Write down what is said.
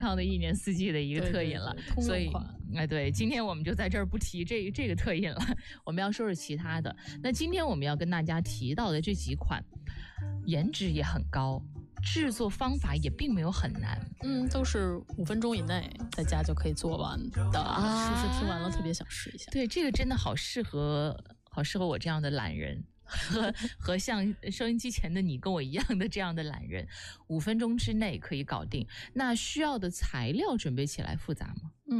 康的一年四季的一个特饮了。 对对对， 所以对，今天我们就在这儿不提这个特饮了，我们要说说其他的。那今天我们要跟大家提到的这几款，颜值也很高，制作方法也并没有很难， 都是5分钟以内在家就可以做完的啊。是听完了特别想试一下。 对，这个真的好适合我这样的懒人。和像收音机前的你跟我一样的这样的懒人，5分钟之内可以搞定。那需要的材料准备起来复杂吗？